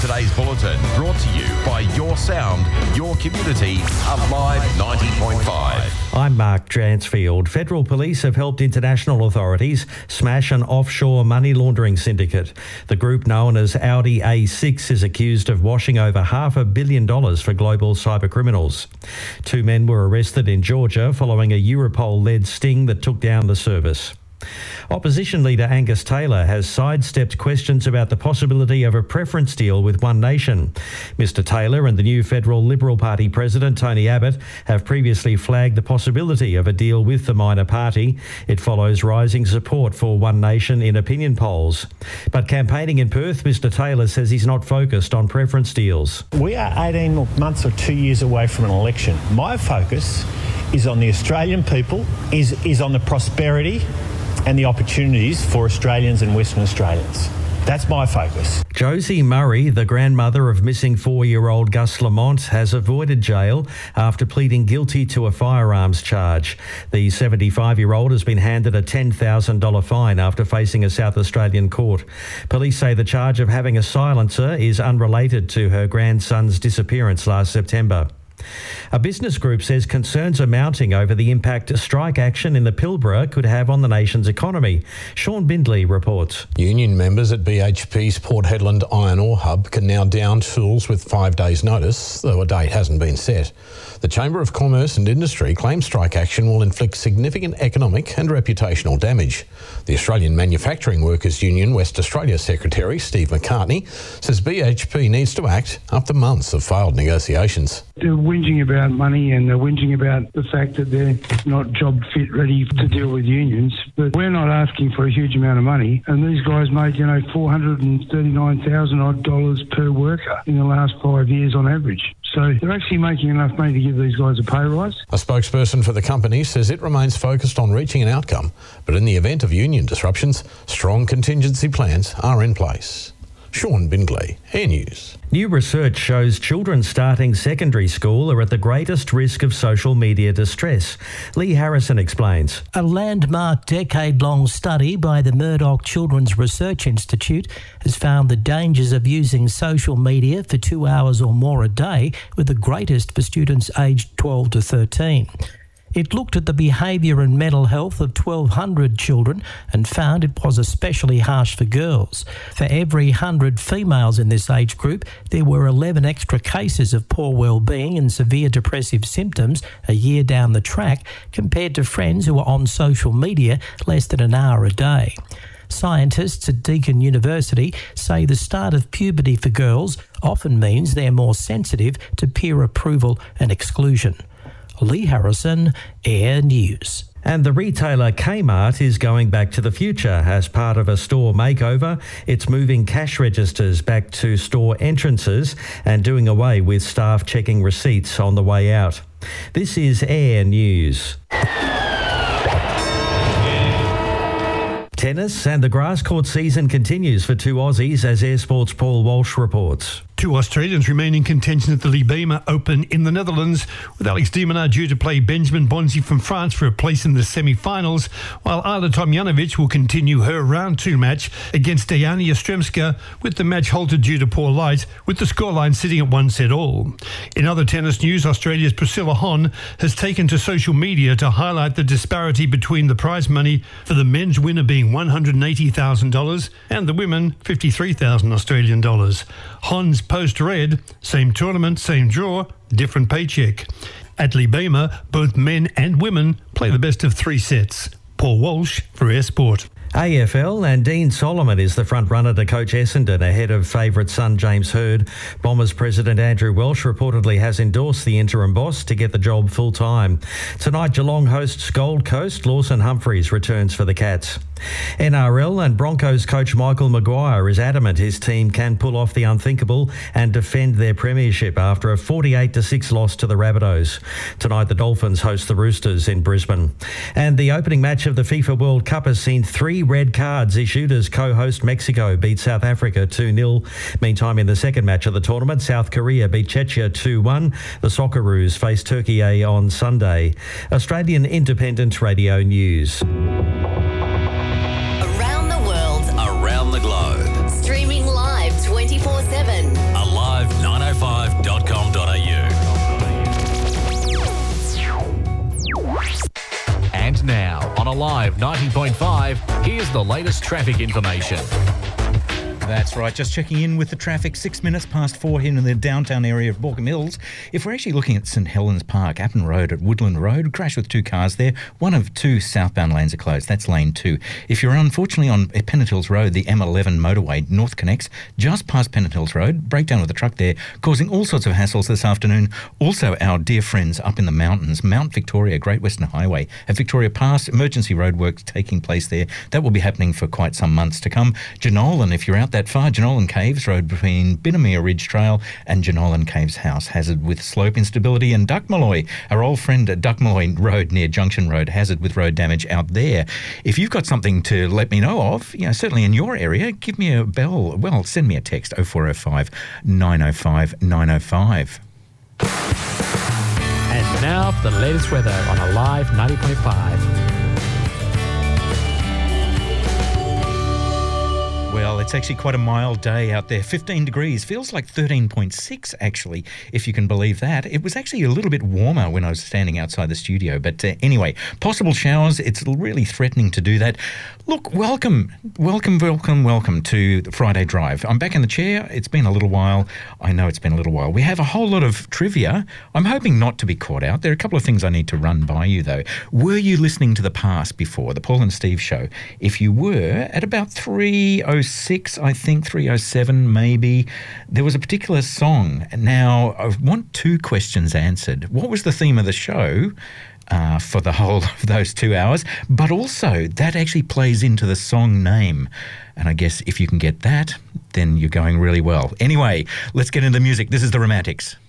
today's bulletin, brought to you by Your Sound, Your Community, Alive 90.5. I'm Mark Dransfield. Federal police have helped international authorities smash an offshore money laundering syndicate. The group, known as Audi A6, is accused of washing over $500 million for global cyber criminals. 2 men were arrested in Georgia following a Europol-led sting that took down the service. Opposition leader Angus Taylor has sidestepped questions about the possibility of a preference deal with One Nation. Mr Taylor and the new federal Liberal Party president Tony Abbott have previously flagged the possibility of a deal with the minor party. It follows rising support for One Nation in opinion polls. But campaigning in Perth, Mr Taylor says he's not focused on preference deals. We are 18 months or 2 years away from an election. My focus is on the Australian people, is on the prosperity and the opportunities for Australians and Western Australians. That's my focus. Josie Murray, the grandmother of missing 4-year-old Gus Lamont, has avoided jail after pleading guilty to a firearms charge. The 75-year-old has been handed a $10,000 fine after facing a South Australian court. Police say the charge of having a silencer is unrelated to her grandson's disappearance last September. A business group says concerns are mounting over the impact strike action in the Pilbara could have on the nation's economy. Sean Bindley reports. Union members at BHP's Port Hedland iron ore hub can now down tools with 5 days' notice, though a date hasn't been set. The Chamber of Commerce and Industry claims strike action will inflict significant economic and reputational damage. The Australian Manufacturing Workers Union West Australia Secretary Steve McCartney says BHP needs to act after months of failed negotiations. They're whinging about money and they're whinging about the fact that they're not job fit ready to deal with unions. But we're not asking for a huge amount of money. And these guys made, $439,000 odd per worker in the last 5 years on average. So they're actually making enough money to give these guys a pay rise. A spokesperson for the company says it remains focused on reaching an outcome, but in the event of union disruptions, strong contingency plans are in place. Sean Bindley, Air News. New research shows children starting secondary school are at the greatest risk of social media distress. Lee Harrison explains. A landmark decade-long study by the Murdoch Children's Research Institute has found the dangers of using social media for 2 hours or more a day were the greatest for students aged 12 to 13. It looked at the behaviour and mental health of 1,200 children and found it was especially harsh for girls. For every 100 females in this age group, there were 11 extra cases of poor well-being and severe depressive symptoms a year down the track compared to friends who were on social media less than an hour a day. Scientists at Deakin University say the start of puberty for girls often means they're more sensitive to peer approval and exclusion. Lee Harrison, Air News. And the retailer Kmart is going back to the future. As part of a store makeover, it's moving cash registers back to store entrances and doing away with staff checking receipts on the way out. This is Air News. Tennis and the grass court season continues for 2 Aussies, as Air Sport's Paul Walsh reports. 2 Australians remain in contention at the Libema Open in the Netherlands, with Alex de Minaur due to play Benjamin Bonzi from France for a place in the semi-finals, while Ayla Tomljanovic will continue her round 2 match against Diana Yastremska, with the match halted due to poor light, with the scoreline sitting at 1-all. In other tennis news, Australia's Priscilla Hon has taken to social media to highlight the disparity between the prize money for the men's winner being $180,000 and the women $53,000 Australian dollars. Hon's post read, same tournament, same draw, different paycheck. At Libema, both men and women play the best of 3 sets. Paul Walsh for Air Sport. AFL, and Dean Solomon is the front runner to coach Essendon ahead of favourite son James Hird. Bombers president Andrew Welsh reportedly has endorsed the interim boss to get the job full time. Tonight, Geelong hosts Gold Coast. Lawson Humphreys returns for the Cats. NRL and Broncos coach Michael Maguire is adamant his team can pull off the unthinkable and defend their premiership after a 48-6 loss to the Rabbitohs. Tonight, the Dolphins host the Roosters in Brisbane. And the opening match of the FIFA World Cup has seen 3 red cards issued as co-host Mexico beat South Africa 2-0. Meantime, in the second match of the tournament, South Korea beat Czechia 2-1. The Socceroos face Turkey on Sunday. Australian Independent Radio News. Around the world, around the globe. Streaming live 24/7. On Alive 90.5, here's the latest traffic information. That's right, just checking in with the traffic, 6 minutes past 4 here in the downtown area of Baulkham Hills. If we're actually looking at St Helens Park, Appin Road at Woodland Road, crash with 2 cars there. One of 2 southbound lanes are closed. That's lane 2. If you're unfortunately on Pennant Hills Road, the M11 motorway north connects just past Pennant Hills Road. Breakdown with the truck there, causing all sorts of hassles this afternoon. Also, our dear friends up in the mountains, Mount Victoria, Great Western Highway at Victoria Pass, emergency roadworks taking place there. That will be happening for quite some months to come. Jenolan, if you're out that far, Jenolan Caves Road between Binnamere Ridge Trail and Jenolan Caves House, hazard with slope instability. And Duckmalloy, our old friend at Duckmalloy Road near Junction Road, hazard with road damage out there. If you've got something to let me know of, certainly in your area, give me a bell. Well, send me a text, 0405 905 905. And now for the latest weather on Alive 90.5. Well, it's actually quite a mild day out there. 15 degrees. Feels like 13.6, actually, if you can believe that. It was actually a little bit warmer when I was standing outside the studio. But anyway, possible showers. It's really threatening to do that. Look, welcome to the Friday Drive. I'm back in the chair. It's been a little while. I know it's been a little while. We have a whole lot of trivia. I'm hoping not to be caught out. There are a couple of things I need to run by you, though. Were you listening to The Past before, the Paul and Steve show? If you were, at about 3:06, I think 3:07 maybe, there was a particular song. Now, I want 2 questions answered. What was the theme of the show for the whole of those 2 hours? But also, that actually plays into the song name. And I guess if you can get that, then you're going really well. Anyway, let's get into the music. This is The Romantics.